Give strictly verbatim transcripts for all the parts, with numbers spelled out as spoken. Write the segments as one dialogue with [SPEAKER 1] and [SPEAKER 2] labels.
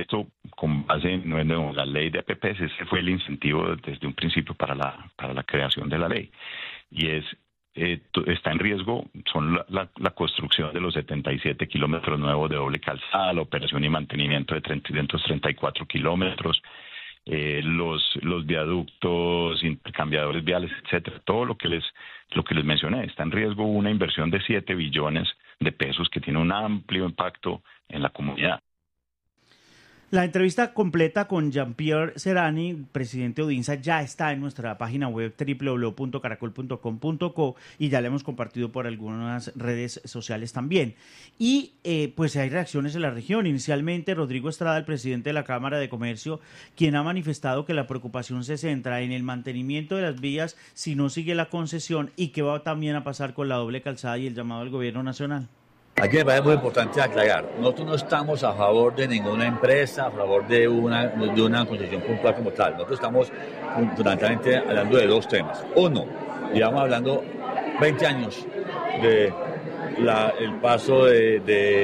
[SPEAKER 1] esto con base en, en la ley de A P Ps, ese fue el incentivo desde un principio para la, para la creación de la ley. Y es, eh, está en riesgo, son la, la, la construcción de los setenta y siete kilómetros nuevos de doble calzada, la operación y mantenimiento de trescientos treinta y cuatro kilómetros, eh, los, los viaductos, intercambiadores viales, etcétera. Todo lo que les, lo que les mencioné, está en riesgo una inversión de siete billones de pesos que tiene un amplio impacto en la comunidad.
[SPEAKER 2] La entrevista completa con Jean-Pierre Serrani, presidente de Odinsa, ya está en nuestra página web doble u doble u doble u punto caracol punto com punto co y ya la hemos compartido por algunas redes sociales también. Y eh, pues hay reacciones en la región. Inicialmente, Rodrigo Estrada, el presidente de la Cámara de Comercio, quien ha manifestado que la preocupación se centra en el mantenimiento de las vías si no sigue la concesión y qué va también a pasar con la doble calzada y el llamado al gobierno nacional.
[SPEAKER 3] Aquí me parece muy importante aclarar, nosotros no estamos a favor de ninguna empresa, a favor de una, de una concesión puntual como tal. Nosotros estamos fundamentalmente hablando de dos temas. Uno, llevamos hablando veinte años de la, el paso de,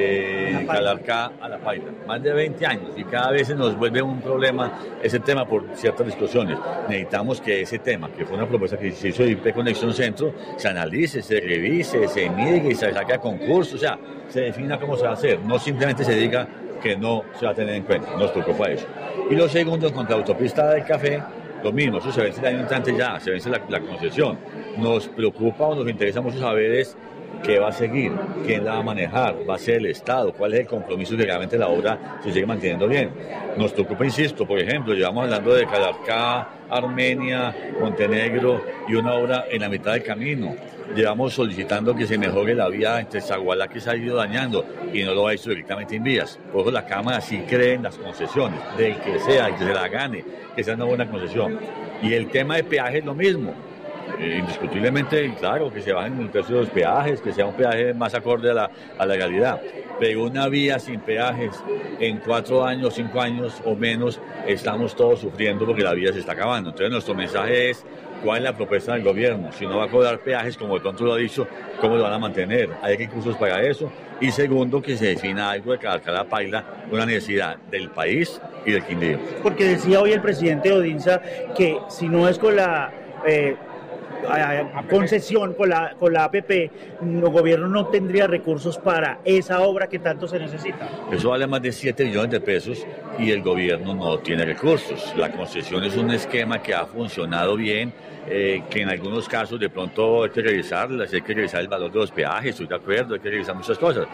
[SPEAKER 3] de Calarcá a La Paila, más de veinte años, y cada vez se nos vuelve un problema ese tema por ciertas discusiones. Necesitamos que ese tema, que fue una propuesta que se hizo de I P Conexión Centro, se analice, se revise, se mide y se saque a concurso, o sea, se defina cómo se va a hacer, no simplemente se diga que no se va a tener en cuenta, nos preocupa eso. Y lo segundo, en cuanto a la autopista del Café, lo mismo, eso se vence el año entrante ya, se vence la, la concesión. Nos preocupa o nos interesa mucho saber es qué va a seguir, quién la va a manejar, va a ser el Estado, cuál es el compromiso que realmente la obra se sigue manteniendo bien. Nos preocupa, insisto, por ejemplo, llevamos hablando de Calarcá, Armenia, Montenegro y una obra en la mitad del camino. Llevamos solicitando que se mejore la vía entre Zagualá, que se ha ido dañando, y no lo ha hecho directamente en vías. Por eso la Cámara sí cree en las concesiones, del que sea, y que se la gane, que sea una buena concesión. Y el tema de peaje es lo mismo. Eh, indiscutiblemente, claro, que se bajen el precio de los peajes, que sea un peaje más acorde a la, a la realidad. Pero una vía sin peajes en cuatro años, cinco años o menos, estamos todos sufriendo porque la vía se está acabando. Entonces nuestro mensaje es, ¿cuál es la propuesta del gobierno? Si no va a cobrar peajes, como de pronto lo ha dicho, ¿cómo lo van a mantener? ¿Hay recursos para eso? Y segundo, que se defina algo de Calarcá a La Paila, una necesidad del país y del Quindío.
[SPEAKER 2] Porque decía hoy el presidente de Odinsa que si no es con la eh, concesión, con la, con la A P P, el gobierno no tendría recursos para esa obra que tanto se necesita.
[SPEAKER 3] Eso vale más de siete billones de pesos y el gobierno no tiene recursos. La concesión es un esquema que ha funcionado bien, eh, que en algunos casos de pronto hay que revisarlas, hay que revisar el valor de los peajes, estoy de acuerdo, hay que revisar muchas cosas.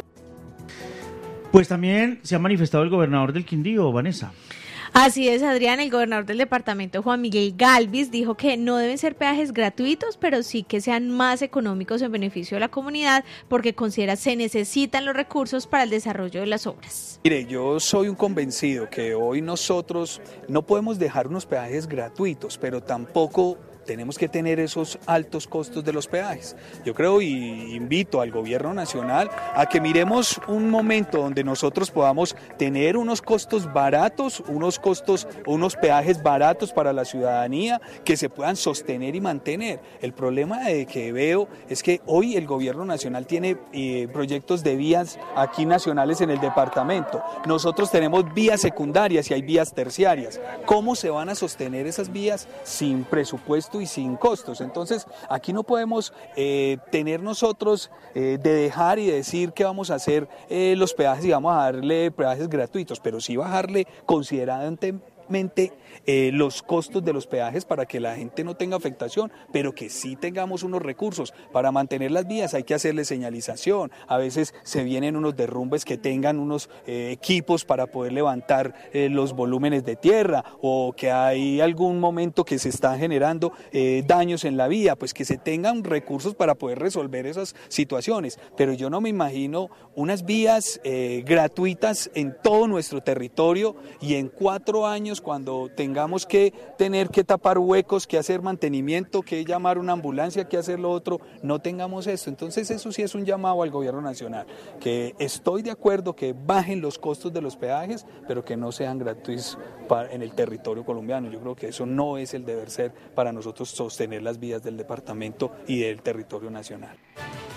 [SPEAKER 2] Pues también se ha manifestado el gobernador del Quindío, Vanessa.
[SPEAKER 4] Así es, Adrián, el gobernador del departamento, Juan Miguel Galvis, dijo que no deben ser peajes gratuitos, pero sí que sean más económicos en beneficio de la comunidad, porque considera se necesitan los recursos para el desarrollo de las obras.
[SPEAKER 5] Mire, yo soy un convencido que hoy nosotros no podemos dejar unos peajes gratuitos, pero tampoco tenemos que tener esos altos costos de los peajes. Yo creo y invito al gobierno nacional a que miremos un momento donde nosotros podamos tener unos costos baratos, unos costos, unos peajes baratos para la ciudadanía que se puedan sostener y mantener. El problema de que veo es que hoy el gobierno nacional tiene eh, proyectos de vías aquí nacionales en el departamento. Nosotros tenemos vías secundarias y hay vías terciarias. ¿Cómo se van a sostener esas vías sin presupuesto y sin costos? Entonces aquí no podemos eh, tener nosotros eh, de dejar y decir que vamos a hacer eh, los peajes y vamos a darle peajes gratuitos, pero sí bajarle considerablemente eh, los costos de los peajes para que la gente no tenga afectación, pero que sí tengamos unos recursos para mantener las vías. Hay que hacerle señalización, a veces se vienen unos derrumbes que tengan unos eh, equipos para poder levantar eh, los volúmenes de tierra, o que hay algún momento que se están generando eh, daños en la vía, pues que se tengan recursos para poder resolver esas situaciones. Pero yo no me imagino unas vías eh, gratuitas en todo nuestro territorio y en cuatro años cuando tengamos que tener que tapar huecos, que hacer mantenimiento, que llamar una ambulancia, que hacer lo otro, no tengamos esto. Entonces eso sí es un llamado al gobierno nacional, que estoy de acuerdo que bajen los costos de los peajes, pero que no sean gratuitos para, en el territorio colombiano. Yo creo que eso no es el deber ser para nosotros sostener las vías del departamento y del territorio nacional.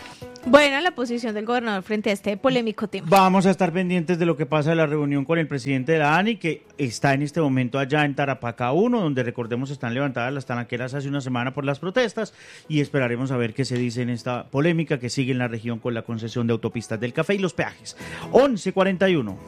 [SPEAKER 4] Bueno, la posición del gobernador frente a este polémico tema.
[SPEAKER 2] Vamos a estar pendientes de lo que pasa en la reunión con el presidente de la ANI, que está en este momento allá en Tarapacá uno, donde recordemos están levantadas las tanaqueras hace una semana por las protestas, y esperaremos a ver qué se dice en esta polémica que sigue en la región con la concesión de autopistas del café y los peajes. once cuarenta y uno.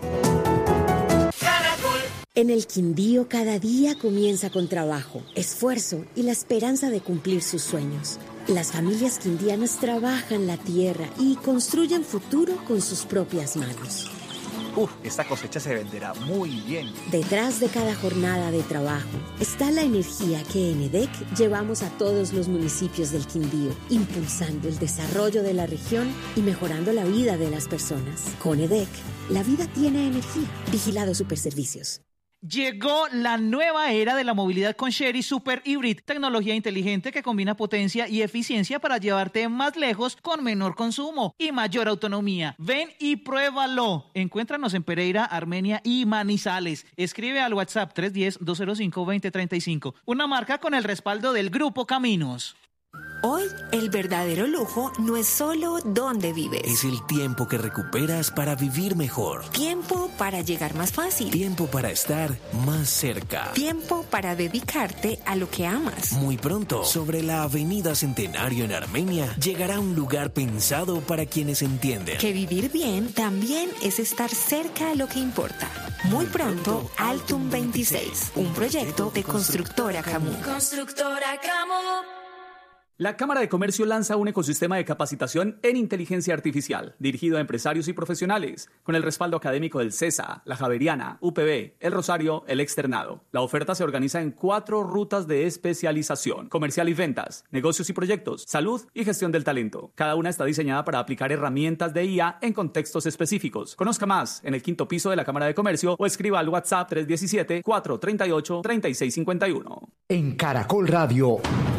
[SPEAKER 6] En el Quindío cada día comienza con trabajo, esfuerzo y la esperanza de cumplir sus sueños. Las familias quindianas trabajan la tierra y construyen futuro con sus propias manos.
[SPEAKER 7] Uf, esta cosecha se venderá muy bien.
[SPEAKER 6] Detrás de cada jornada de trabajo está la energía que en EDEC llevamos a todos los municipios del Quindío, impulsando el desarrollo de la región y mejorando la vida de las personas. Con EDEC, la vida tiene energía. Vigilado Superservicios.
[SPEAKER 8] Llegó la nueva era de la movilidad con Sherry Super Hybrid, tecnología inteligente que combina potencia y eficiencia para llevarte más lejos con menor consumo y mayor autonomía. Ven y pruébalo. Encuéntranos en Pereira, Armenia y Manizales. Escribe al WhatsApp tres uno cero, dos cero cinco, dos cero tres cinco. Una marca con el respaldo del Grupo Caminos.
[SPEAKER 9] Hoy, el verdadero lujo no es solo dónde vives.
[SPEAKER 10] Es el tiempo que recuperas para vivir mejor.
[SPEAKER 9] Tiempo para llegar más fácil.
[SPEAKER 10] Tiempo para estar más cerca.
[SPEAKER 9] Tiempo para dedicarte a lo que amas.
[SPEAKER 10] Muy pronto, sobre la Avenida Centenario en Armenia, llegará un lugar pensado para quienes entienden
[SPEAKER 9] que vivir bien también es estar cerca a lo que importa. Muy pronto, Altum veintiséis, un proyecto de Constructora Camus.
[SPEAKER 11] Constructora Camus.
[SPEAKER 12] La Cámara de Comercio lanza un ecosistema de capacitación en inteligencia artificial, dirigido a empresarios y profesionales, con el respaldo académico del CESA, la Javeriana, U P B, El Rosario, El Externado. La oferta se organiza en cuatro rutas de especialización: comercial y ventas, negocios y proyectos, salud y gestión del talento. Cada una está diseñada para aplicar herramientas de I A en contextos específicos. Conozca más en el quinto piso de la Cámara de Comercio o escriba al WhatsApp tres uno siete, cuatro tres ocho, tres seis cinco uno.
[SPEAKER 13] En Caracol Radio,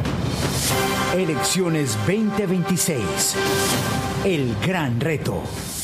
[SPEAKER 13] Elecciones veinte veintiséis. El gran reto.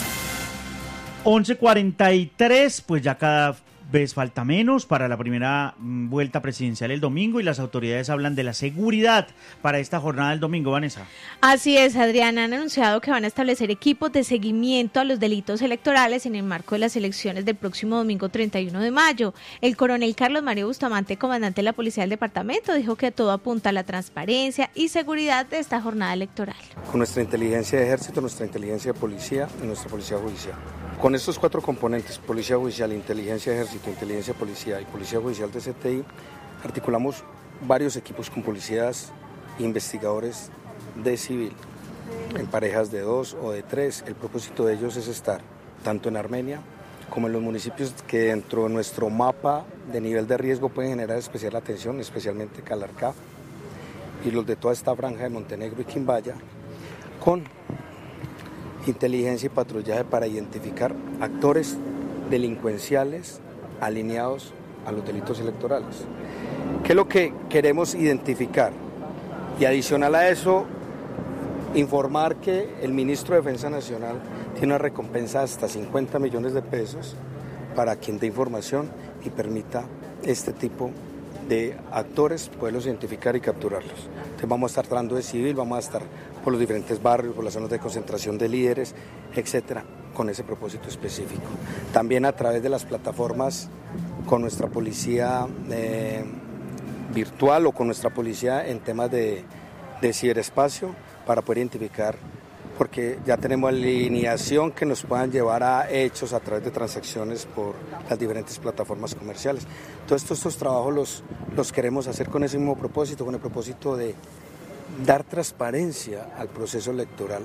[SPEAKER 2] once cuarenta y tres, pues ya cada vez falta menos para la primera vuelta presidencial el domingo y las autoridades hablan de la seguridad para esta jornada del domingo, Vanessa.
[SPEAKER 4] Así es, Adriana, han anunciado que van a establecer equipos de seguimiento a los delitos electorales en el marco de las elecciones del próximo domingo treinta y uno de mayo. El coronel Carlos Mario Bustamante, comandante de la Policía del Departamento, dijo que todo apunta a la transparencia y seguridad de esta jornada electoral.
[SPEAKER 14] Con nuestra inteligencia de ejército, nuestra inteligencia de policía y nuestra policía judicial. Con estos cuatro componentes, policía judicial, inteligencia de ejército, inteligencia de policía y policía judicial de C T I, articulamos varios equipos con policías e investigadores de civil, en parejas de dos o de tres. El propósito de ellos es estar tanto en Armenia como en los municipios que dentro de nuestro mapa de nivel de riesgo pueden generar especial atención, especialmente Calarcá y los de toda esta franja de Montenegro y Quimbaya, con inteligencia y patrullaje para identificar actores delincuenciales alineados a los delitos electorales. ¿Qué es lo que queremos identificar? Y adicional a eso, informar que el ministro de Defensa Nacional tiene una recompensa de hasta cincuenta millones de pesos para quien dé información y permita este tipo de actores, poderlos identificar y capturarlos. Entonces vamos a estar tratando de civil, vamos a estar por los diferentes barrios, por las zonas de concentración de líderes, etcétera, con ese propósito específico. También a través de las plataformas con nuestra policía eh, virtual o con nuestra policía en temas de, de ciberespacio para poder identificar, porque ya tenemos alineación que nos puedan llevar a hechos a través de transacciones por las diferentes plataformas comerciales. Todos estos, estos trabajos los, los queremos hacer con ese mismo propósito, con el propósito de dar transparencia al proceso electoral.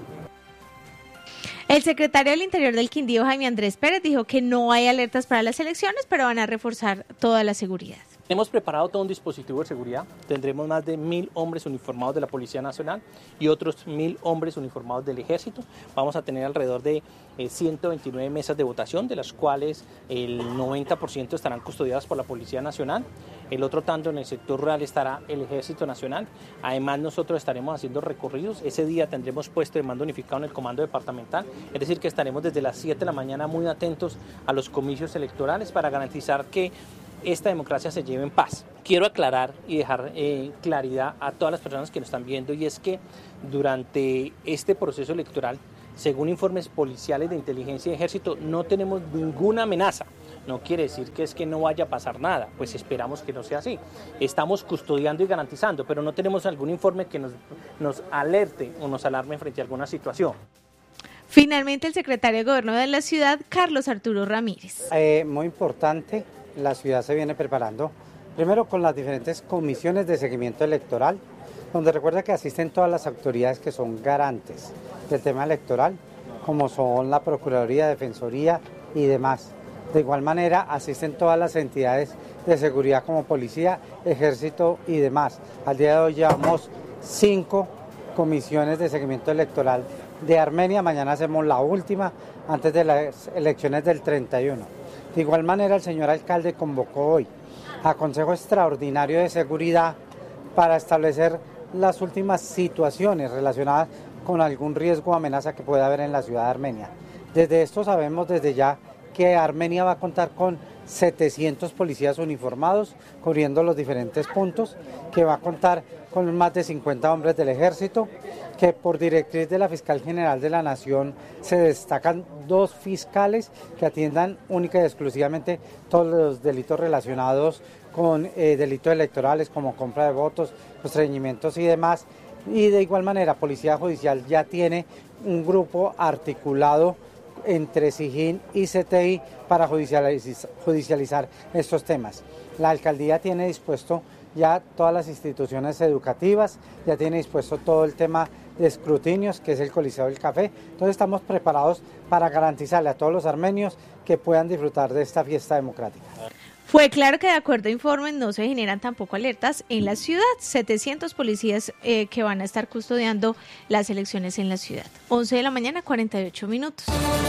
[SPEAKER 4] El secretario del Interior del Quindío, Jaime Andrés Pérez, dijo que no hay alertas para las elecciones, pero van a reforzar toda la seguridad.
[SPEAKER 15] Hemos preparado todo un dispositivo de seguridad. Tendremos más de mil hombres uniformados de la Policía Nacional y otros mil hombres uniformados del Ejército. Vamos a tener alrededor de eh, ciento veintinueve mesas de votación, de las cuales el noventa por ciento estarán custodiadas por la Policía Nacional. El otro tanto en el sector rural estará el Ejército Nacional. Además, nosotros estaremos haciendo recorridos. Ese día tendremos puesto de mando unificado en el comando departamental. Es decir, que estaremos desde las siete de la mañana muy atentos a los comicios electorales para garantizar que esta democracia se lleve en paz. Quiero aclarar y dejar eh, claridad a todas las personas que nos están viendo, y es que durante este proceso electoral según informes policiales de inteligencia y ejército, no tenemos ninguna amenaza. No quiere decir que es que no vaya a pasar nada, pues esperamos que no sea así. Estamos custodiando y garantizando, pero no tenemos algún informe que nos, nos alerte o nos alarme frente a alguna situación.
[SPEAKER 4] Finalmente, el secretario de Gobierno de la ciudad, Carlos Arturo Ramírez.
[SPEAKER 16] Eh, muy importante, la ciudad se viene preparando, primero con las diferentes comisiones de seguimiento electoral, donde recuerda que asisten todas las autoridades que son garantes del tema electoral, como son la Procuraduría, Defensoría y demás. De igual manera, asisten todas las entidades de seguridad como policía, ejército y demás. Al día de hoy llevamos cinco comisiones de seguimiento electoral de Armenia. Mañana hacemos la última antes de las elecciones del treinta y uno. De igual manera, el señor alcalde convocó hoy a Consejo Extraordinario de Seguridad para establecer las últimas situaciones relacionadas con algún riesgo o amenaza que pueda haber en la ciudad de Armenia. Desde esto sabemos desde ya que Armenia va a contar con setecientos policías uniformados cubriendo los diferentes puntos, que va a contar con más de cincuenta hombres del ejército, que por directriz de la Fiscal General de la Nación se destacan dos fiscales que atiendan única y exclusivamente todos los delitos relacionados con eh, delitos electorales como compra de votos, estreñimientos y demás. Y de igual manera, Policía Judicial ya tiene un grupo articulado entre SIJIN y C T I para judicializar, judicializar estos temas. La alcaldía tiene dispuesto ya todas las instituciones educativas, ya tiene dispuesto todo el tema de escrutinios, que es el Coliseo del Café. Entonces estamos preparados para garantizarle a todos los armenios que puedan disfrutar de esta fiesta democrática.
[SPEAKER 4] Fue claro que de acuerdo a informes no se generan tampoco alertas en la ciudad. setecientos policías eh, que van a estar custodiando las elecciones en la ciudad. once de la mañana, cuarenta y ocho minutos.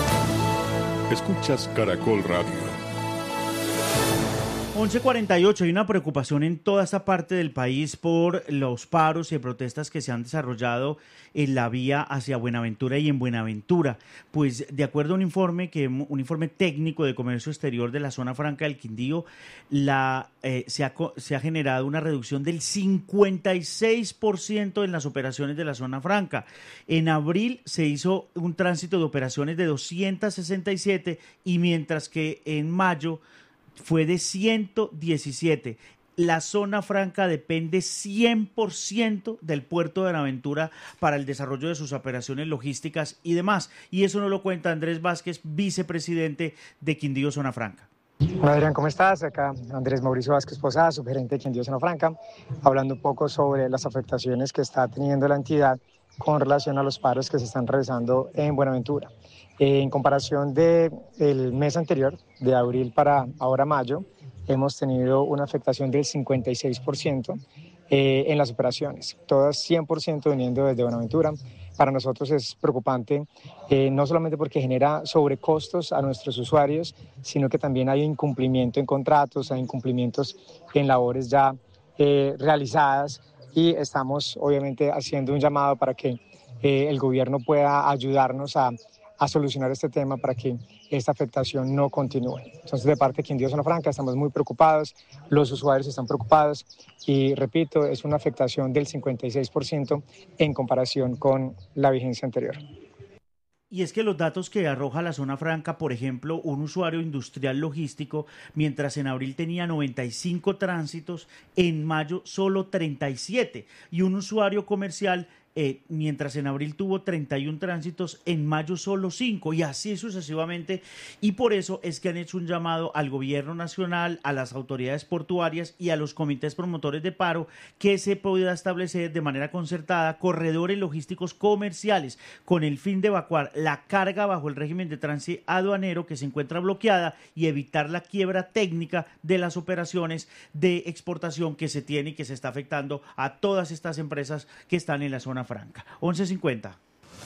[SPEAKER 17] Escuchas Caracol Radio.
[SPEAKER 2] once cuarenta y ocho, hay una preocupación en toda esta parte del país por los paros y protestas que se han desarrollado en la vía hacia Buenaventura y en Buenaventura. Pues de acuerdo a un informe que un informe técnico de comercio exterior de la zona franca del Quindío, la, eh, se, ha, se ha generado una reducción del cincuenta y seis por ciento en las operaciones de la zona franca. En abril se hizo un tránsito de operaciones de doscientos sesenta y siete y mientras que en mayo fue de ciento diecisiete. La zona franca depende cien por ciento del puerto de Buenaventura para el desarrollo de sus operaciones logísticas y demás. Y eso nos lo cuenta Andrés Vázquez, vicepresidente de Quindío Zona Franca.
[SPEAKER 18] Hola Adrián, ¿cómo estás? Acá Andrés Mauricio Vázquez Posada, subgerente de Quindío Zona Franca, hablando un poco sobre las afectaciones que está teniendo la entidad con relación a los paros que se están realizando en Buenaventura. En comparación del mes anterior, de abril para ahora mayo, hemos tenido una afectación del cincuenta y seis por ciento eh, en las operaciones, todas cien por ciento viniendo desde Buenaventura. Para nosotros es preocupante, eh, no solamente porque genera sobrecostos a nuestros usuarios, sino que también hay incumplimiento en contratos, hay incumplimientos en labores ya eh, realizadas, y estamos obviamente haciendo un llamado para que eh, el gobierno pueda ayudarnos a a solucionar este tema para que esta afectación no continúe. Entonces, de parte de Quindío Zona Franca estamos muy preocupados, los usuarios están preocupados y, repito, es una afectación del cincuenta y seis por ciento en comparación con la vigencia anterior.
[SPEAKER 2] Y es que los datos que arroja la zona franca, por ejemplo, un usuario industrial logístico, mientras en abril tenía noventa y cinco tránsitos, en mayo solo treinta y siete, y un usuario comercial Eh, mientras en abril tuvo treinta y uno tránsitos, en mayo solo cinco, y así sucesivamente. Y por eso es que han hecho un llamado al gobierno nacional, a las autoridades portuarias y a los comités promotores de paro que se pueda establecer de manera concertada corredores logísticos comerciales con el fin de evacuar la carga bajo el régimen de tránsito aduanero que se encuentra bloqueada y evitar la quiebra técnica de las operaciones de exportación que se tiene y que se está afectando a todas estas empresas que están en la zona franca. once cincuenta.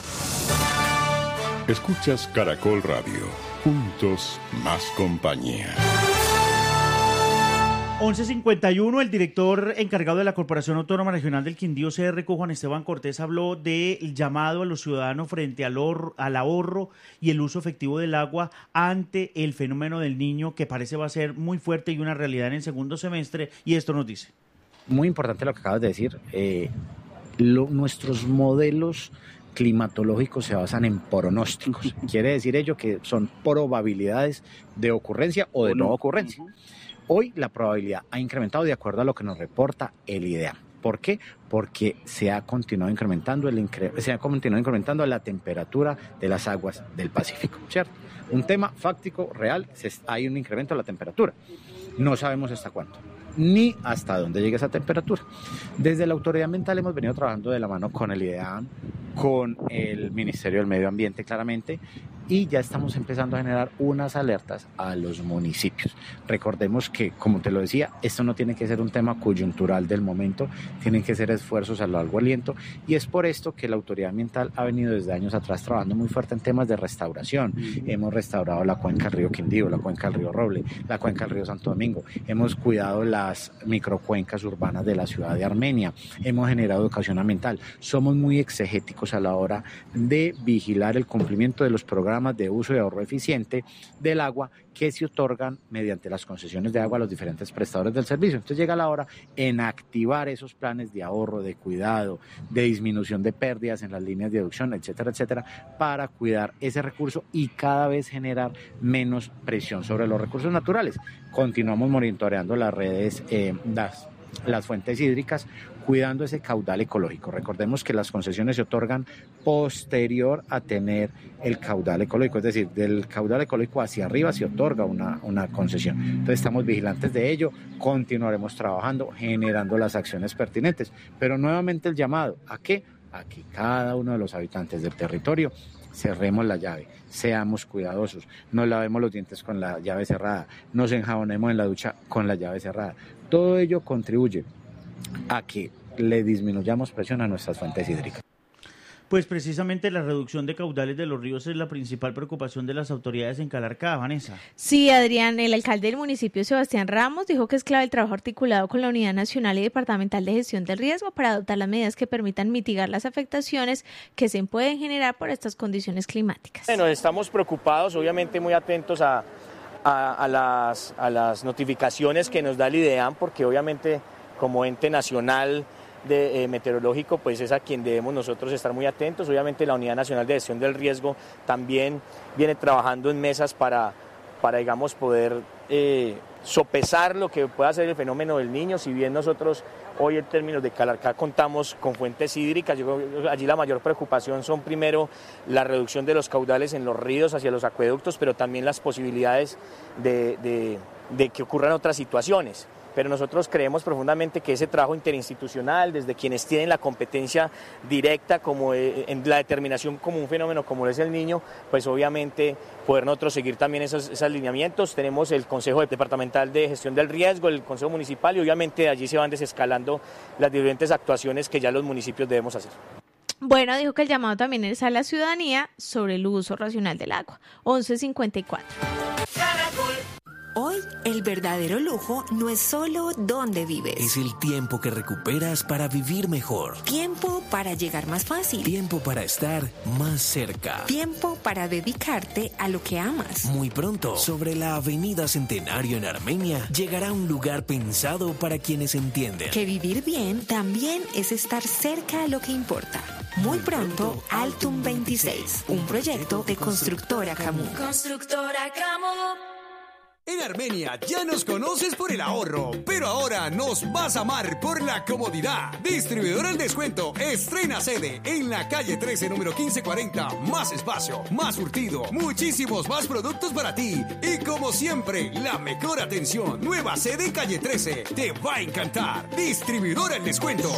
[SPEAKER 17] Escuchas Caracol Radio. Juntos, más compañía.
[SPEAKER 2] once cincuenta y uno, el director encargado de la Corporación Autónoma Regional del Quindío, C R C, Juan Esteban Cortés, habló del llamado a los ciudadanos frente al ahorro, al ahorro y el uso efectivo del agua ante el fenómeno del Niño, que parece va a ser muy fuerte y una realidad en el segundo semestre, y esto nos dice.
[SPEAKER 19] Muy importante lo que acabas de decir. Eh, Lo, nuestros modelos climatológicos se basan en pronósticos. Quiere decir ello que son probabilidades de ocurrencia o de no ocurrencia. Hoy la probabilidad ha incrementado de acuerdo a lo que nos reporta el IDEAM. ¿Por qué? Porque se ha continuado incrementando el incre- se ha continuado incrementando la temperatura de las aguas del Pacífico, ¿cierto? Un tema fáctico, real, se, hay un incremento de la temperatura. No sabemos hasta cuánto, ni hasta dónde llegue esa temperatura. Desde la autoridad ambiental hemos venido trabajando de la mano con el IDEAM, con el Ministerio del Medio Ambiente claramente, y ya estamos empezando a generar unas alertas a los municipios. Recordemos que, como te lo decía, esto no tiene que ser un tema coyuntural del momento, tienen que ser esfuerzos a largo aliento, y es por esto que la autoridad ambiental ha venido desde años atrás trabajando muy fuerte en temas de restauración. Uh-huh. Hemos restaurado la cuenca del río Quindío, la cuenca del río Roble, la cuenca del río Santo Domingo, hemos cuidado las microcuencas urbanas de la ciudad de Armenia, hemos generado educación ambiental, somos muy exegéticos a la hora de vigilar el cumplimiento de los programas de uso y ahorro eficiente del agua que se otorgan mediante las concesiones de agua a los diferentes prestadores del servicio. Entonces llega la hora en activar esos planes de ahorro, de cuidado, de disminución de pérdidas en las líneas de aducción, etcétera, etcétera, para cuidar ese recurso y cada vez generar menos presión sobre los recursos naturales. Continuamos monitoreando las redes, eh, las, las fuentes hídricas, cuidando ese caudal ecológico. Recordemos que las concesiones se otorgan posterior a tener el caudal ecológico, es decir, del caudal ecológico hacia arriba se otorga una, una concesión. Entonces estamos vigilantes de ello, continuaremos trabajando, generando las acciones pertinentes, pero nuevamente el llamado, ¿a qué? A que cada uno de los habitantes del territorio cerremos la llave, seamos cuidadosos, nos lavemos los dientes con la llave cerrada, nos enjabonemos en la ducha con la llave cerrada. Todo ello contribuye a que le disminuyamos presión a nuestras fuentes hídricas.
[SPEAKER 2] Pues precisamente la reducción de caudales de los ríos es la principal preocupación de las autoridades en Calarcá, Vanessa.
[SPEAKER 4] Sí, Adrián, el alcalde del municipio, Sebastián Ramos, dijo que es clave el trabajo articulado con la Unidad Nacional y Departamental de Gestión del Riesgo para adoptar las medidas que permitan mitigar las afectaciones que se pueden generar por estas condiciones climáticas.
[SPEAKER 15] Bueno, estamos preocupados, obviamente muy atentos a, a, a, las, a las notificaciones que nos da el IDEAM, porque obviamente como ente nacional de, eh, meteorológico, pues es a quien debemos nosotros estar muy atentos. Obviamente la Unidad Nacional de Gestión del Riesgo también viene trabajando en mesas para, para digamos, poder eh, sopesar lo que pueda ser el fenómeno del Niño. Si bien nosotros hoy en términos de Calarcá contamos con fuentes hídricas, yo, allí la mayor preocupación son primero la reducción de los caudales en los ríos hacia los acueductos, pero también las posibilidades de, de, de que ocurran otras situaciones. Pero nosotros creemos profundamente que ese trabajo interinstitucional, desde quienes tienen la competencia directa como en la determinación como un fenómeno como lo es el Niño, pues obviamente poder nosotros seguir también esos, esos alineamientos. Tenemos el Consejo Departamental de Gestión del Riesgo, el Consejo Municipal, y obviamente de allí se van desescalando las diferentes actuaciones que ya los municipios debemos hacer.
[SPEAKER 4] Bueno, dijo que el llamado también es a la ciudadanía sobre el uso racional del agua. once cincuenta y cuatro.
[SPEAKER 9] Hoy, el verdadero lujo no es solo dónde vives.
[SPEAKER 10] Es el tiempo que recuperas para vivir mejor.
[SPEAKER 9] Tiempo para llegar más fácil.
[SPEAKER 10] Tiempo para estar más cerca.
[SPEAKER 9] Tiempo para dedicarte a lo que amas.
[SPEAKER 10] Muy pronto, sobre la Avenida Centenario en Armenia, llegará un lugar pensado para quienes entienden
[SPEAKER 9] que vivir bien también es estar cerca a lo que importa. Muy pronto, Altum veintiséis, un proyecto de Constructora Camu.
[SPEAKER 11] Constructora Camu.
[SPEAKER 20] En Armenia ya nos conoces por el ahorro, pero ahora nos vas a amar por la comodidad. Distribuidor El Descuento estrena sede en la calle trece, número quince cuarenta. Más espacio, más surtido, muchísimos más productos para ti. Y como siempre, la mejor atención. Nueva sede en calle trece. Te va a encantar. Distribuidor El Descuento.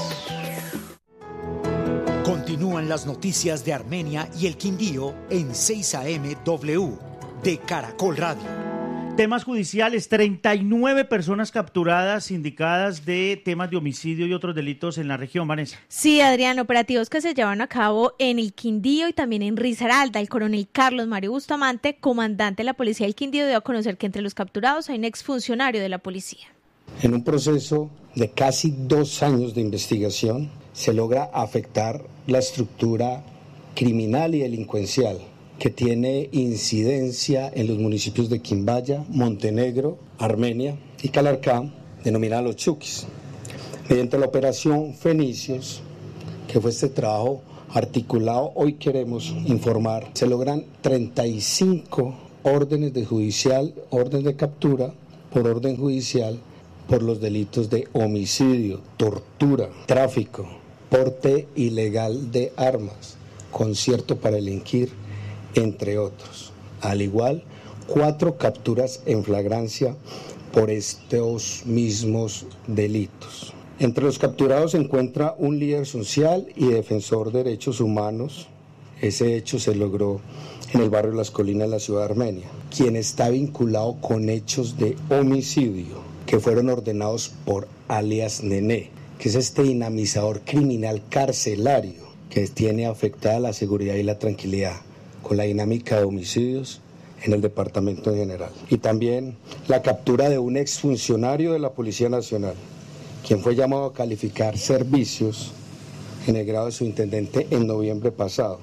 [SPEAKER 13] Continúan las noticias de Armenia y el Quindío en seis A M W de Caracol Radio.
[SPEAKER 2] Temas judiciales, treinta y nueve personas capturadas, indicadas de temas de homicidio y otros delitos en la región, Vanessa.
[SPEAKER 4] Sí, Adrián, operativos que se llevan a cabo en el Quindío y también en Risaralda. El coronel Carlos Mario Bustamante, comandante de la policía del Quindío, dio a conocer que entre los capturados hay un exfuncionario de la policía.
[SPEAKER 14] En un proceso de casi dos años de investigación, se logra afectar la estructura criminal y delincuencial que tiene incidencia en los municipios de Quimbaya, Montenegro, Armenia y Calarcá, denominada Los Chuquis. Mediante la operación Fenicios, que fue este trabajo Articulado, hoy queremos informar, se logran treinta y cinco órdenes de judicial, orden de captura por orden judicial por los delitos de homicidio, tortura, tráfico, porte ilegal de armas, concierto para delinquir, entre otros. Al igual, cuatro capturas en flagrancia por estos mismos delitos. Entre los capturados se encuentra un líder social y defensor de derechos humanos. Ese hecho se logró en el barrio Las Colinas de la ciudad de Armenia, quien está vinculado con hechos de homicidio que fueron ordenados por alias Nené, que es este dinamizador criminal carcelario que tiene afectada la seguridad y la tranquilidad con la dinámica de homicidios en el departamento en general. Y también la captura de un exfuncionario de la Policía Nacional, quien fue llamado a calificar servicios en el grado de subintendente en noviembre pasado.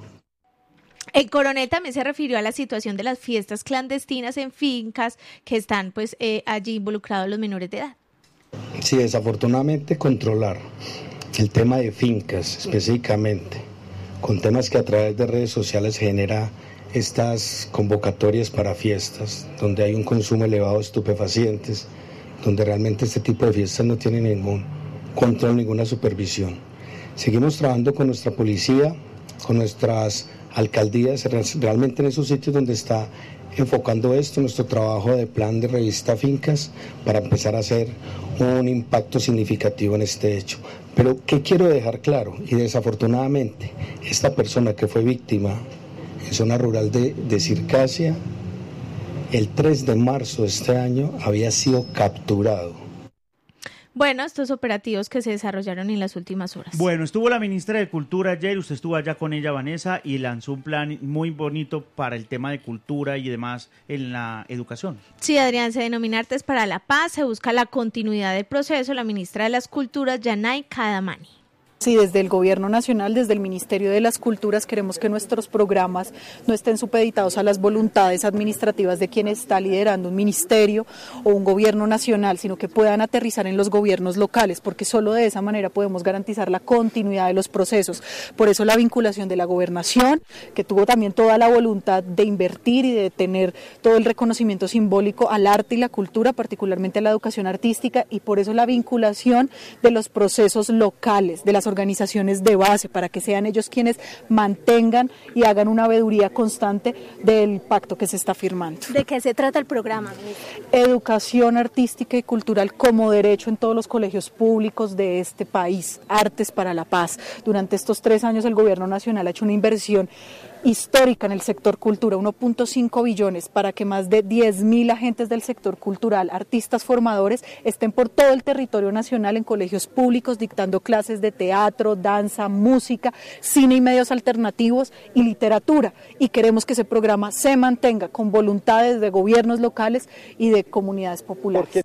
[SPEAKER 4] El coronel también se refirió a la situación de las fiestas clandestinas en fincas que están pues eh, allí involucrados los menores de edad.
[SPEAKER 14] Sí, desafortunadamente controlar el tema de fincas específicamente, con temas que a través de redes sociales genera estas convocatorias para fiestas, donde hay un consumo elevado de estupefacientes, donde realmente este tipo de fiestas no tienen ningún control, ninguna supervisión. Seguimos trabajando con nuestra policía, con nuestras alcaldías, realmente en esos sitios donde está enfocando esto, nuestro trabajo de plan de revista Fincas, para empezar a hacer un impacto significativo en este hecho. Pero ¿qué quiero dejar claro? Y desafortunadamente, esta persona que fue víctima en zona rural de, de Circasia, el tres de marzo de este año había sido capturado.
[SPEAKER 4] Bueno, estos operativos que se desarrollaron en las últimas horas.
[SPEAKER 2] Bueno, estuvo la ministra de Cultura ayer, usted estuvo allá con ella, Vanessa, y lanzó un plan muy bonito para el tema de cultura y demás en la educación.
[SPEAKER 4] Sí, Adrián, se denomina Artes para la Paz, se busca la continuidad del proceso. La ministra de las Culturas, Yanay Kadamani.
[SPEAKER 21] Sí, desde el Gobierno Nacional, desde el Ministerio de las Culturas, queremos que nuestros programas no estén supeditados a las voluntades administrativas de quien está liderando un ministerio o un gobierno nacional, sino que puedan aterrizar en los gobiernos locales, porque solo de esa manera podemos garantizar la continuidad de los procesos. Por eso la vinculación de la gobernación, que tuvo también toda la voluntad de invertir y de tener todo el reconocimiento simbólico al arte y la cultura, particularmente a la educación artística, y por eso la vinculación de los procesos locales, de las organizaciones de base, para que sean ellos quienes mantengan y hagan una veeduría constante del pacto que se está firmando.
[SPEAKER 22] ¿De qué se trata el programa?
[SPEAKER 21] Educación artística y cultural como derecho en todos los colegios públicos de este país, Artes para la Paz. Durante estos tres años el Gobierno Nacional ha hecho una inversión histórica en el sector cultura, uno punto cinco billones, para que más de diez mil agentes del sector cultural, artistas formadores, estén por todo el territorio nacional en colegios públicos dictando clases de teatro, danza, música, cine y medios alternativos y literatura. Y queremos que ese programa se mantenga con voluntades de gobiernos locales y de comunidades populares.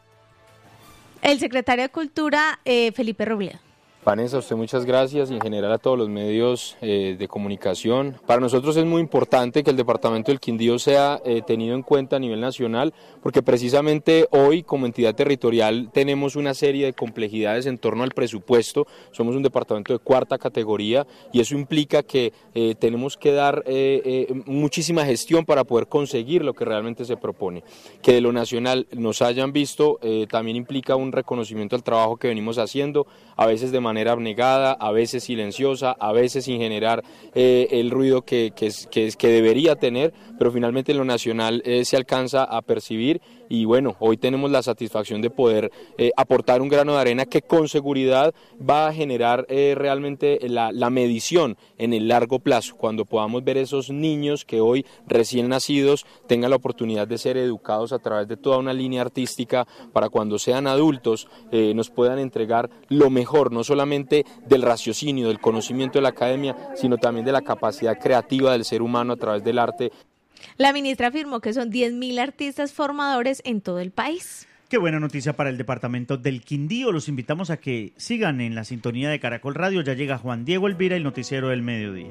[SPEAKER 4] El secretario de Cultura, eh, Felipe Robledo.
[SPEAKER 23] Vanessa, a usted muchas gracias y en general a todos los medios eh, de comunicación. Para nosotros es muy importante que el departamento del Quindío sea eh, tenido en cuenta a nivel nacional, porque precisamente hoy como entidad territorial tenemos una serie de complejidades en torno al presupuesto. Somos un departamento de cuarta categoría y eso implica que eh, tenemos que dar eh, eh, muchísima gestión para poder conseguir lo que realmente se propone. Que de lo nacional nos hayan visto eh, también implica un reconocimiento al trabajo que venimos haciendo, a veces de manera abnegada, a veces silenciosa, a veces sin generar eh, el ruido que, que, que, que debería tener, pero finalmente en lo nacional eh, se alcanza a percibir y bueno, hoy tenemos la satisfacción de poder eh, aportar un grano de arena que con seguridad va a generar eh, realmente la, la medición en el largo plazo, cuando podamos ver esos niños que hoy recién nacidos tengan la oportunidad de ser educados a través de toda una línea artística para cuando sean adultos eh, nos puedan entregar lo mejor, no solamente del raciocinio, del conocimiento de la academia, sino también de la capacidad creativa del ser humano a través del arte.
[SPEAKER 4] La ministra afirmó que son diez mil artistas formadores en todo el país.
[SPEAKER 2] Qué buena noticia para el departamento del Quindío. Los invitamos a que sigan en la sintonía de Caracol Radio. Ya llega Juan Diego Elvira, el noticiero del mediodía.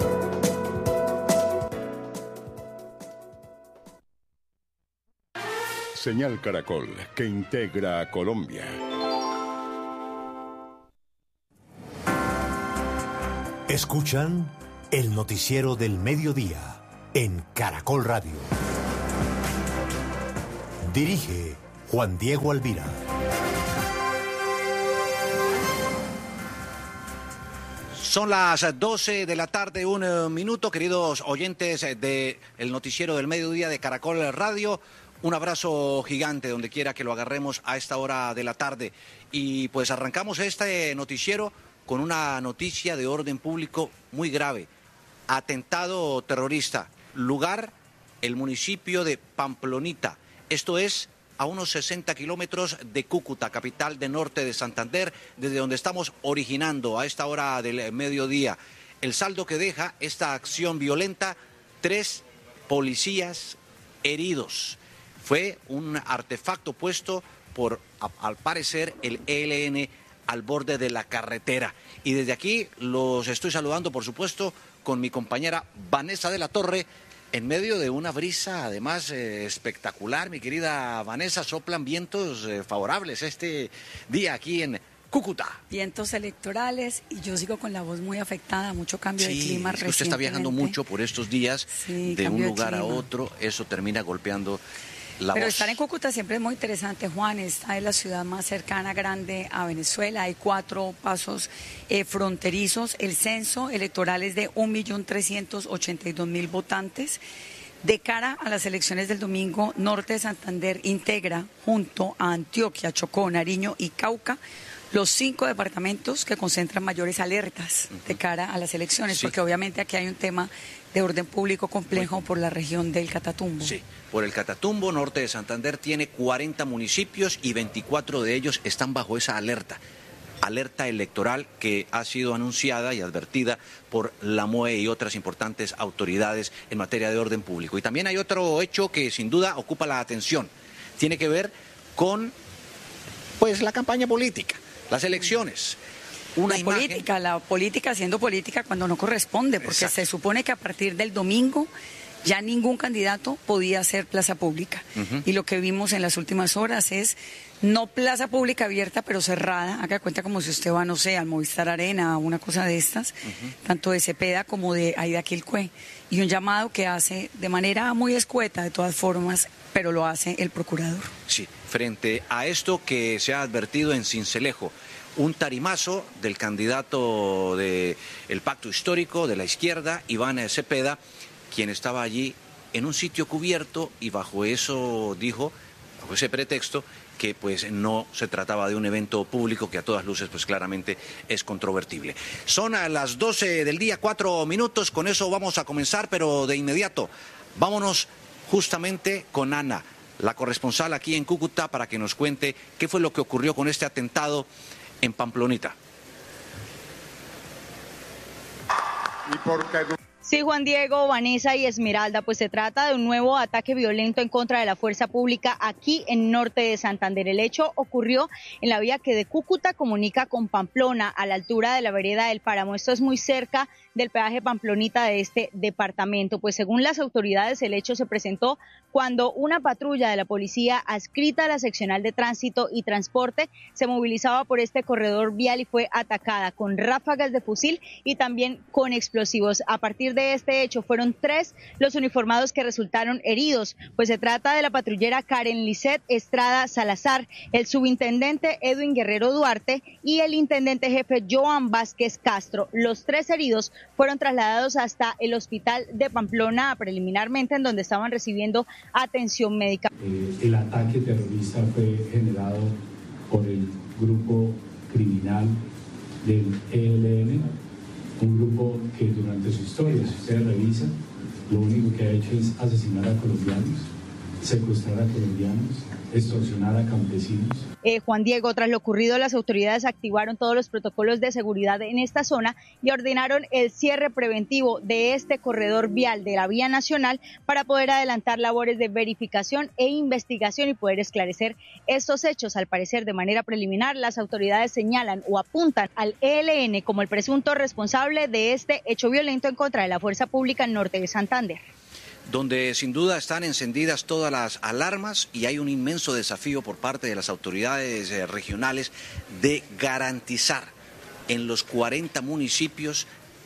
[SPEAKER 17] Señal Caracol, que integra a Colombia.
[SPEAKER 13] Escuchan el noticiero del mediodía en Caracol Radio. Dirige Juan Diego Alvira.
[SPEAKER 1] Son las doce de la tarde, un minuto, queridos oyentes del noticiero del mediodía de Caracol Radio. Un abrazo gigante donde quiera que lo agarremos a esta hora de la tarde. Y pues arrancamos este noticiero con una noticia de orden público muy grave. Atentado terrorista. Lugar, el municipio de Pamplonita. Esto es a unos sesenta kilómetros de Cúcuta, capital de norte de Santander, desde donde estamos originando a esta hora del mediodía. El saldo que deja esta acción violenta, tres policías heridos. Fue un artefacto puesto por, al parecer, el E L N al borde de la carretera. Y desde aquí los estoy saludando, por supuesto, con mi compañera Vanessa de la Torre, en medio de una brisa, además, eh, espectacular. Mi querida Vanessa, soplan vientos eh, favorables este día aquí en Cúcuta.
[SPEAKER 3] Vientos electorales y yo sigo con la voz muy afectada, mucho cambio sí, de clima
[SPEAKER 1] recientemente. Usted está viajando mucho por estos días,
[SPEAKER 3] sí,
[SPEAKER 1] de un lugar
[SPEAKER 3] de
[SPEAKER 1] a otro, eso termina golpeando la
[SPEAKER 3] Pero
[SPEAKER 1] voz.
[SPEAKER 3] Estar en Cúcuta siempre es muy interesante, Juan. Esta es la ciudad más cercana, grande a Venezuela. Hay cuatro pasos eh, fronterizos. El censo electoral es de un millón trescientos ochenta y dos mil votantes. De cara a las elecciones del domingo, Norte de Santander integra, junto a Antioquia, Chocó, Nariño y Cauca, los cinco departamentos que concentran mayores alertas de cara a las elecciones, sí. Porque obviamente aquí hay un tema de orden público complejo por la región del Catatumbo.
[SPEAKER 1] Sí, por el Catatumbo, Norte de Santander tiene cuarenta municipios y veinticuatro de ellos están bajo esa alerta, alerta electoral que ha sido anunciada y advertida por la M O E y otras importantes autoridades en materia de orden público. Y también hay otro hecho que sin duda ocupa la atención, tiene que ver con pues la campaña política, las elecciones. Una
[SPEAKER 3] la
[SPEAKER 1] imagen...
[SPEAKER 3] política, la política haciendo política cuando no corresponde, porque Exacto. Se supone que a partir del domingo ya ningún candidato podía hacer plaza pública. Uh-huh. Y lo que vimos en las últimas horas es no plaza pública abierta, pero cerrada. Haga cuenta como si usted va, no sé, al Movistar Arena o una cosa de estas, uh-huh. tanto de Cepeda como de Aida Quilcue. Y un llamado que hace de manera muy escueta, de todas formas, pero lo hace el procurador.
[SPEAKER 1] Sí, frente a esto que se ha advertido en Sincelejo, un tarimazo del candidato del Pacto Histórico de la izquierda, Iván Cepeda, quien estaba allí en un sitio cubierto y bajo eso dijo, bajo ese pretexto, que pues no se trataba de un evento público que a todas luces pues claramente es controvertible. Son a las doce del día, cuatro minutos, con eso vamos a comenzar, pero de inmediato vámonos justamente con Ana, la corresponsal aquí en Cúcuta, para que nos cuente qué fue lo que ocurrió con este atentado en Pamplonita.
[SPEAKER 22] Y porque...
[SPEAKER 24] Sí, Juan Diego, Vanessa y Esmeralda, pues se trata de un nuevo ataque violento en contra de la fuerza pública aquí en norte de Santander. El hecho ocurrió en la vía que de Cúcuta comunica con Pamplona, a la altura de la vereda del Páramo. Esto es muy cerca del peaje Pamplonita de este departamento. Pues según las autoridades, el hecho se presentó cuando una patrulla de la policía adscrita a la seccional de tránsito y transporte se movilizaba por este corredor vial y fue atacada con ráfagas de fusil y también con explosivos. A partir de este hecho fueron tres los uniformados que resultaron heridos, pues se trata de la patrullera Karen Lisset Estrada Salazar, el subintendente Edwin Guerrero Duarte y el intendente jefe Joan Vázquez Castro. Los tres heridos fueron trasladados hasta el hospital de Pamplona preliminarmente, en donde estaban recibiendo atención médica.
[SPEAKER 25] Eh, el ataque terrorista fue generado por el grupo criminal del E L N, un grupo que durante su historia, si ustedes revisan, lo único que ha hecho es asesinar a colombianos, secuestrar a colombianos, extorsionar a campesinos.
[SPEAKER 24] Eh, Juan Diego, tras lo ocurrido, las autoridades activaron todos los protocolos de seguridad en esta zona y ordenaron el cierre preventivo de este corredor vial de la vía nacional para poder adelantar labores de verificación e investigación y poder esclarecer estos hechos. Al parecer, de manera preliminar, las autoridades señalan o apuntan al E L N como el presunto responsable de este hecho violento en contra de la fuerza pública en norte de Santander.
[SPEAKER 1] Donde sin duda están encendidas todas las alarmas y hay un inmenso desafío por parte de las autoridades eh, regionales de garantizar en los cuarenta municipios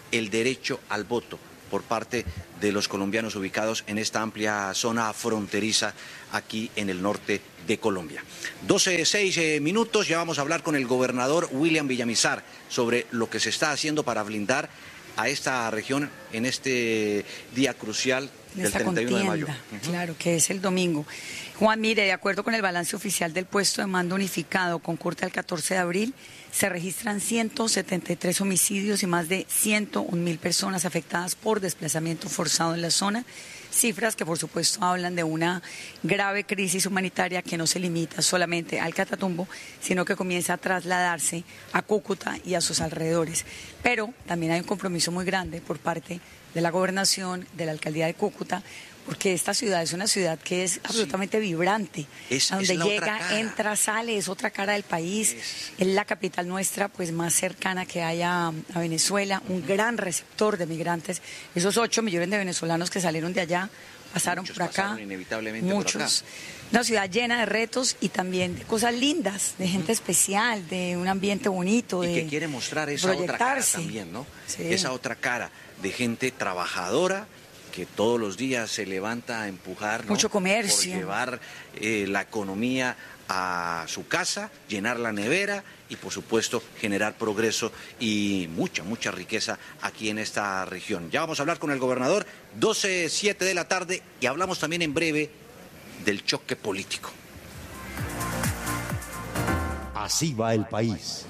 [SPEAKER 1] el derecho al voto por parte de los colombianos ubicados en esta amplia zona fronteriza aquí en el norte de Colombia. doce, seis eh, minutos, ya vamos a hablar con el gobernador William Villamizar sobre lo que se está haciendo para blindar a esta región en este día crucial del treinta y uno de mayo.
[SPEAKER 3] Claro, que es el domingo. Juan, mire, de acuerdo con el balance oficial del puesto de mando unificado con corte al catorce de abril, se registran ciento setenta y tres homicidios y más de ciento un mil personas afectadas por desplazamiento forzado en la zona. Cifras que, por supuesto, hablan de una grave crisis humanitaria que no se limita solamente al Catatumbo, sino que comienza a trasladarse a Cúcuta y a sus alrededores. Pero también hay un compromiso muy grande por parte de la gobernación, de la alcaldía de Cúcuta, porque esta ciudad es una ciudad que es absolutamente sí. vibrante,
[SPEAKER 1] es,
[SPEAKER 3] a donde
[SPEAKER 1] es
[SPEAKER 3] llega, entra, sale, es otra cara del país, es, es la capital nuestra pues más cercana que hay a, a Venezuela, un gran receptor de migrantes, esos ocho millones de venezolanos que salieron de allá, pasaron
[SPEAKER 1] muchos
[SPEAKER 3] por acá,
[SPEAKER 1] pasaron inevitablemente
[SPEAKER 3] muchos,
[SPEAKER 1] por acá.
[SPEAKER 3] Una ciudad llena de retos y también de cosas lindas, de gente especial, de un ambiente bonito,
[SPEAKER 1] y
[SPEAKER 3] de
[SPEAKER 1] que quiere mostrar esa otra cara también, ¿no?
[SPEAKER 3] Sí.
[SPEAKER 1] Esa otra cara de gente trabajadora, que todos los días se levanta a empujar, ¿no?
[SPEAKER 3] Mucho comercio,
[SPEAKER 1] por llevar eh, la economía a su casa, llenar la nevera y por supuesto generar progreso y mucha, mucha riqueza aquí en esta región. Ya vamos a hablar con el gobernador, doce, siete de la tarde, y hablamos también en breve del choque político.
[SPEAKER 13] Así va el país.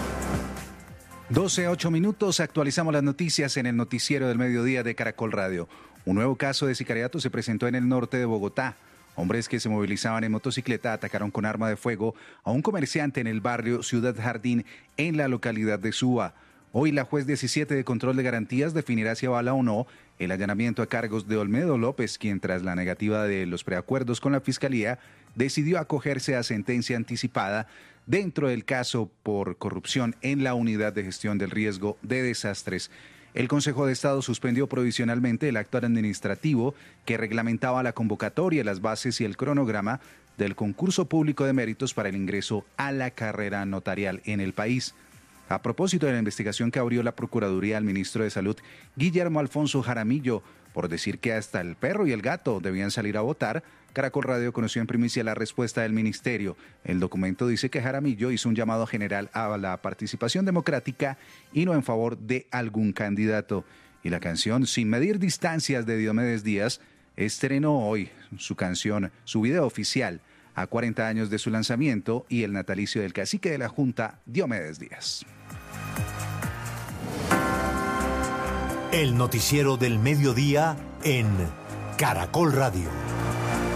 [SPEAKER 5] doce, ocho minutos, actualizamos las noticias en el noticiero del mediodía de Caracol Radio. Un nuevo caso de sicariato se presentó en el norte de Bogotá. Hombres que se movilizaban en motocicleta atacaron con arma de fuego a un comerciante en el barrio Ciudad Jardín, en la localidad de Suba. Hoy la juez diecisiete de control de garantías definirá si avala o no el allanamiento a cargos de Olmedo López, quien tras la negativa de los preacuerdos con la Fiscalía decidió acogerse a sentencia anticipada dentro del caso por corrupción en la Unidad de Gestión del Riesgo de Desastres. El Consejo de Estado suspendió provisionalmente el acto administrativo que reglamentaba la convocatoria, las bases y el cronograma del concurso público de méritos para el ingreso a la carrera notarial en el país. A propósito de la investigación que abrió la Procuraduría al ministro de Salud, Guillermo Alfonso Jaramillo, por decir que hasta el perro y el gato debían salir a votar, Caracol Radio conoció en primicia la respuesta del ministerio. El documento dice que Jaramillo hizo un llamado general a la participación democrática y no en favor de algún candidato. Y la canción Sin Medir Distancias de Diomedes Díaz estrenó hoy su canción, su video oficial, a cuarenta años de su lanzamiento y el natalicio del cacique de la Junta, Diomedes Díaz.
[SPEAKER 13] El noticiero del mediodía en Caracol Radio.